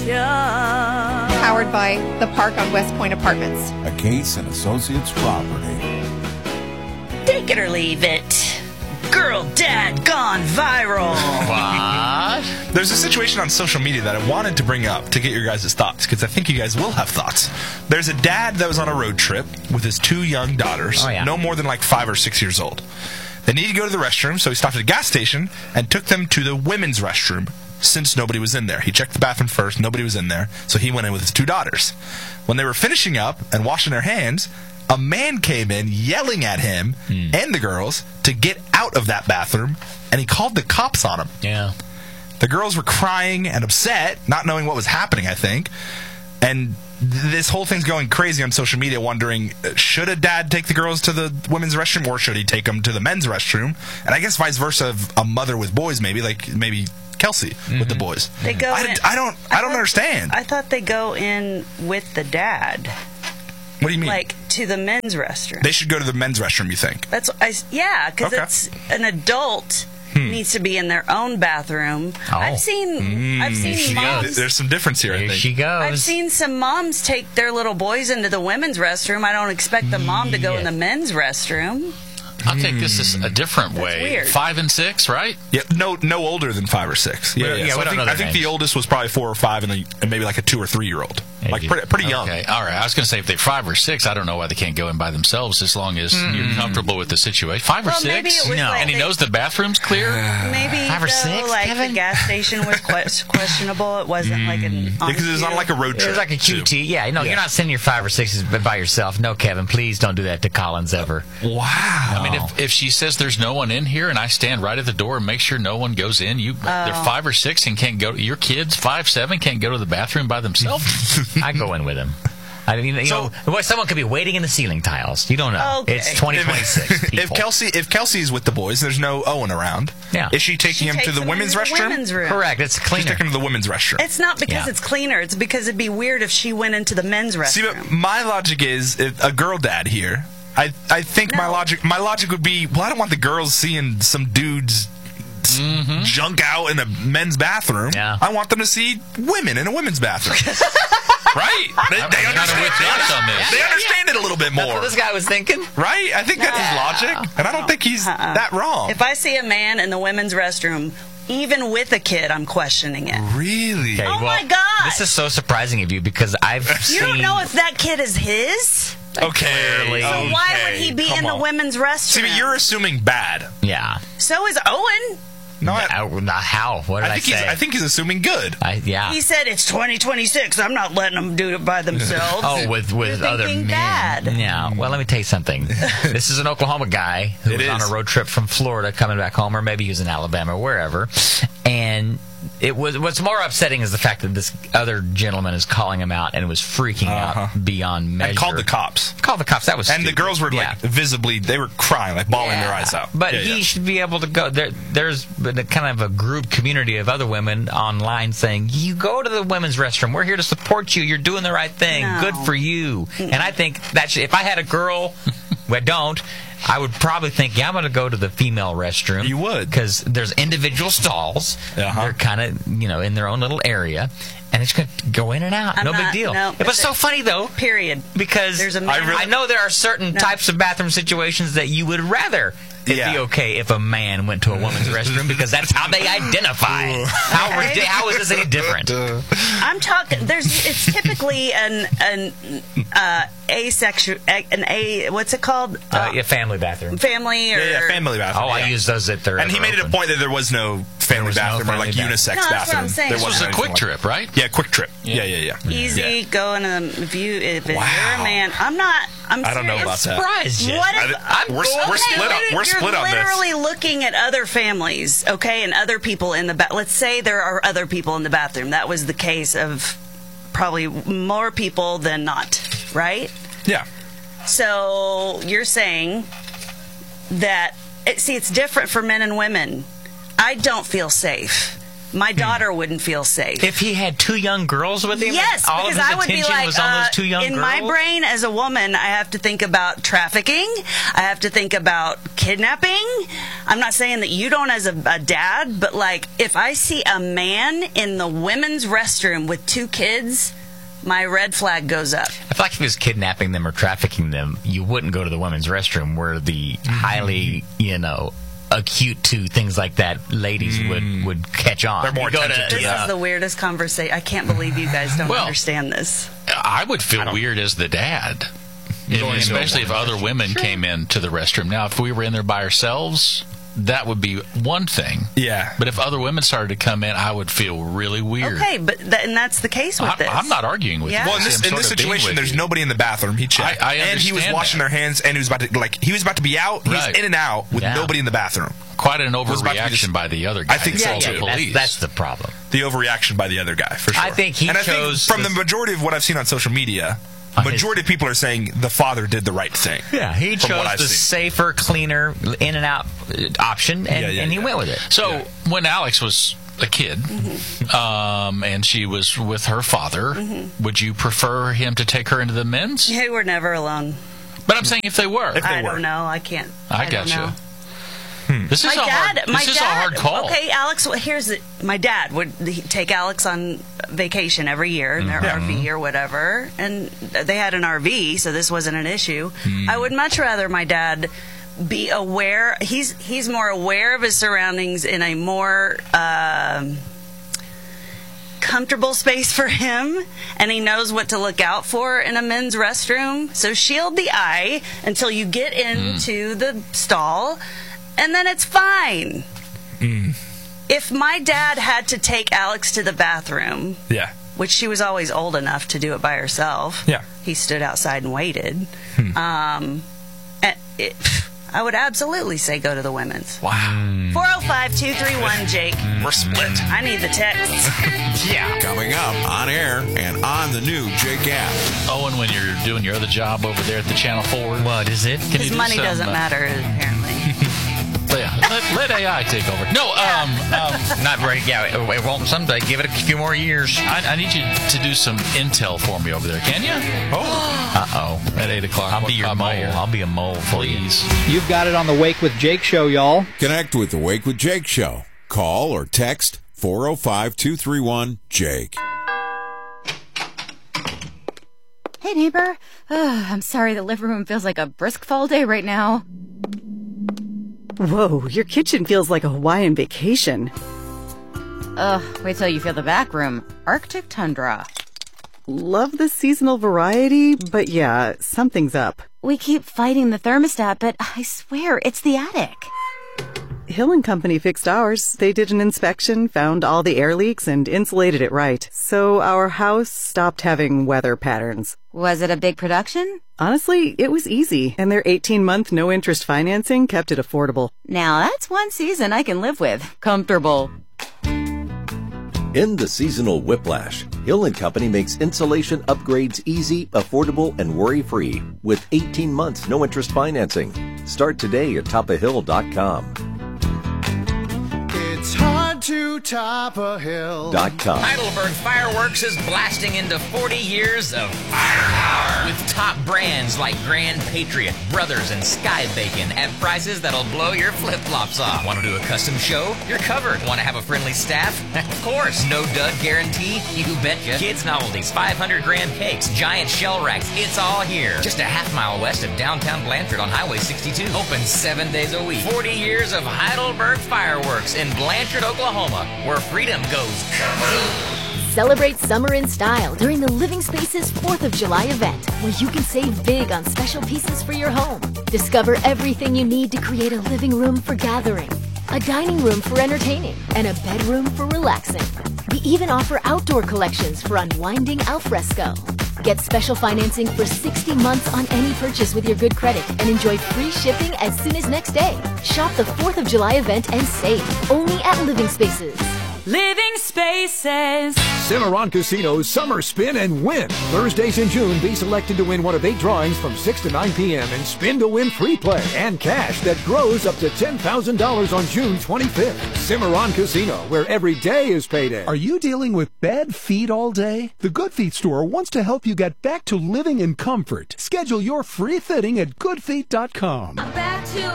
Powered by The Park on West Point Apartments. A Case and Associates property. Take it or leave it. Girl dad gone viral. What? There's a situation on social media that I wanted to bring up to get your guys' thoughts, because I think you guys will have thoughts. There's a dad that was on a road trip with his 2 young daughters, no more than like 5 or 6 years old. They needed to go to the restroom, so he stopped at a gas station and took them to the women's restroom since nobody was in there. He checked the bathroom first, nobody was in there, so he went in with his 2 daughters. When they were finishing up and washing their hands, a man came in yelling at him and the girls to get out of that bathroom, and he called the cops on him. Yeah. The girls were crying and upset, not knowing what was happening, I think. And this whole thing's going crazy on social media, wondering, should a dad take the girls to the women's restroom, or should he take them to the men's restroom? And I guess vice versa, of a mother with boys, maybe Kelsey with the boys. They go I don't understand. I thought they go in with the dad. What do you mean? Like, to the men's restroom. They should go to the men's restroom, you think? Because it's an adult needs to be in their own bathroom. Oh. I've seen moms. There's some difference here, I think. She goes. I've seen some moms take their little boys into the women's restroom. I don't expect the mom to go in the men's restroom. I'll take this a different way. Weird. 5 and 6, right? Yeah, no older than 5 or 6. Yeah. So I think the oldest was probably 4 or 5, and maybe like a 2 or 3 year old, like pretty young. Okay, all right. I was going to say if they're 5 or 6, I don't know why they can't go in by themselves, as long as you're comfortable with the situation. 5 or 6, maybe it was and he knows the bathroom's clear. Maybe 5 or 6, like Kevin? the gas station was questionable. It wasn't like an Because it was on like a road trip. It was like a QT. too. Yeah, you're not sending your 5 or 6s by yourself. No, Kevin, please don't do that to Collins ever. Wow. I mean, if she says there's no one in here and I stand right at the door and make sure no one goes in, they're 5 or 6 and can't go. Your kids 5, 7 can't go to the bathroom by themselves. I go in with him. I mean, someone could be waiting in the ceiling tiles. You don't know. Okay. It's 2026. If Kelsey's with the boys, there's no Owen around. Yeah. Is she taking him to the women's restroom? Women's room. Correct. It's She's cleaner. taking him to the women's restroom. It's not because it's cleaner. It's because it'd be weird if she went into the men's restroom. See, but my logic is, if a girl dad here, I think my logic would be, well, I don't want the girls seeing some dudes junk out in a men's bathroom. Yeah. I want them to see women in a women's bathroom. Right? They understand it a little bit more. That's what this guy was thinking. Right? I think that's his logic, and I don't think he's that wrong. If I see a man in the women's restroom, even with a kid, I'm questioning it. Really? Okay, My God! This is so surprising of you because I've seen... You don't know if that kid is his? Okay. So why would he be in the women's restroom? See, but you're assuming bad. Yeah. So is Owen. No, how? What did I say? I think he's assuming good. Yeah. He said it's 2026. I'm not letting them do it by themselves. with You're other men. thinking bad. Yeah. Well, let me tell you something. This is an Oklahoma guy who was on a road trip from Florida coming back home, or maybe he was in Alabama, wherever. And what's more upsetting is the fact that this other gentleman is calling him out and was freaking out beyond measure. And called the cops. That was And stupid. the girls were like visibly, they were crying, like bawling their eyes out. But he should be able to go. There's been a kind of a group community of other women online saying, you go to the women's restroom. We're here to support you. You're doing the right thing. No. Good for you. And I think that if I had a girl, I would probably think, I'm going to go to the female restroom. You would. Because there's individual stalls. They're kind of, in their own little area. And it's going to go in and out. No big deal. No, it was so funny, though. Period. Because there's a man. I know there are certain types of bathroom situations that you would rather it'd be okay if a man went to a woman's restroom because that's how they identify. How is this any different? I'm talking. It's typically an asexual, what's it called? A family bathroom. Family or family bathroom. Oh, I use those at their. And he made it a point that there was no family bathroom or like unisex bathroom. bathroom. That's what I'm saying. This was a quick trip, right? Yeah, quick trip. Yeah. Easy going if you're a man. I don't know about that. Surprised you. What if, we're split on this. You're literally looking at other families, and other people in the bathroom. Let's say there are other people in the bathroom. That was the case of probably more people than not, right? Yeah. So you're saying that it's different for men and women. I don't feel safe My daughter wouldn't feel safe. If he had 2 young girls with him? Yes, all because of his I would be attention like, was on those 2 young in girls? my brain as a woman, I have to think about trafficking. I have to think about kidnapping. I'm not saying that you don't as a dad, but like if I see a man in the women's restroom with 2 kids, my red flag goes up. I feel like if he was kidnapping them or trafficking them, you wouldn't go to the women's restroom where the highly, acute to things like that ladies would catch on. They're more attentive to This is the weirdest conversation. I can't believe you guys don't understand this. I would feel weird as the dad. Especially if other women came into the restroom. Now, if we were in there by ourselves, that would be one thing. Yeah. But if other women started to come in, I would feel really weird. Okay, but and that's the case with this. I'm not arguing with you. Well, in this situation, there's nobody in the bathroom. He checked. I and he was washing their hands, and he was about to be out. He was in and out with nobody in the bathroom. Quite an overreaction by the other guy. I think so, too. Police. That's the problem. The overreaction by the other guy, for sure. I think he chose... I think from the majority of what I've seen on social media... majority of people are saying the father did the right thing. Yeah, he chose the safer, cleaner, in and out option, and he went with it. So when Alex was a kid, and she was with her father, would you prefer him to take her into the men's? They were never alone. But I'm saying if they were. I don't know. I can't. I gotcha. This is a hard call. Okay, Alex, my dad would take Alex on vacation every year in their RV or whatever, and they had an RV, so this wasn't an issue. I would much rather my dad be aware. He's more aware of his surroundings in a more comfortable space for him, and he knows what to look out for in a men's restroom. So shield the eye until you get into the stall, and then it's fine. If my dad had to take Alex to the bathroom, which she was always old enough to do it by herself, he stood outside and waited. I would absolutely say go to the women's. Wow. 405-231-JAKE. We're split. I need the texts. Coming up on air and on the new Jake app. Owen, when you're doing your other job over there at the Channel 4. What is it? His money doesn't matter, apparently. Let AI take over. No, not ready. Yeah, it won't someday. Give it a few more years. I need you to do some intel for me over there. Can you? At 8 o'clock. I'll be your mole. I'll be a mole for you. You've got it on the Wake with Jake show, y'all. Connect with the Wake with Jake show. Call or text 405-231-JAKE. Hey, neighbor. I'm sorry the living room feels like a brisk fall day right now. Whoa, your kitchen feels like a Hawaiian vacation. Wait till you feel the back room. Arctic tundra. Love the seasonal variety, but yeah, something's up. We keep fighting the thermostat, but I swear it's the attic. Hill & Company fixed ours. They did an inspection, found all the air leaks, and insulated it right. So our house stopped having weather patterns. Was it a big production? Honestly, it was easy, and their 18-month no-interest financing kept it affordable. Now that's one season I can live with. Comfortable. In the seasonal whiplash, Hill & Company makes insulation upgrades easy, affordable, and worry-free with 18 months no-interest financing. Start today at topofhill.com. It's hard to top a hill. Heidelberg Fireworks is blasting into 40 years of firepower with top brands like Grand Patriot, Brothers, and Sky Bacon at prices that'll blow your flip-flops off. Want to do a custom show? You're covered. Want to have a friendly staff? Of course. No dud guarantee? You betcha. Kids novelties, 500-gram cakes, giant shell racks. It's all here. Just a half-mile west of downtown Blanchard on Highway 62. Open 7 days a week. 40 years of Heidelberg Fireworks in Blanchard, Oklahoma, where freedom goes kaboom. Celebrate summer in style during the Living Spaces 4th of July event, where you can save big on special pieces for your home. Discover everything you need to create a living room for gathering, a dining room for entertaining, and a bedroom for relaxing. We even offer outdoor collections for unwinding al fresco. Get special financing for 60 months on any purchase with your good credit and enjoy free shipping as soon as next day. Shop the 4th of July event and save only at Living Spaces. Living Spaces. Cimarron Casino's Summer Spin and Win. Thursdays in June, be selected to win one of 8 drawings from 6 to 9 p.m. and spin to win free play and cash that grows up to $10,000 on June 25th. Cimarron Casino, where every day is payday. Are you dealing with bad feet all day? The Good Feet store wants to help you get back to living in comfort. Schedule your free fitting at goodfeet.com. Back to